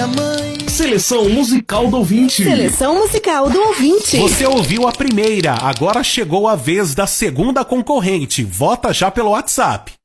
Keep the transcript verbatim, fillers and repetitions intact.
mãe. Seleção musical do ouvinte. Seleção musical do ouvinte. Você ouviu a primeira, agora chegou a vez da segunda concorrente. Vota já pelo WhatsApp.